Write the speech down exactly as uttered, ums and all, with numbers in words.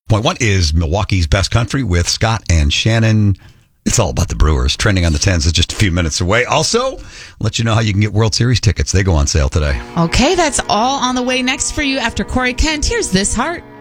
point one is Milwaukee's Best Country with Scott and Shannon. It's all about the Brewers. Trending on the tens is just a few minutes away. Also, let you know how you can get World Series tickets. They go on sale today. Okay, that's all on the way next for you after Corey Kent. Here's This Heart.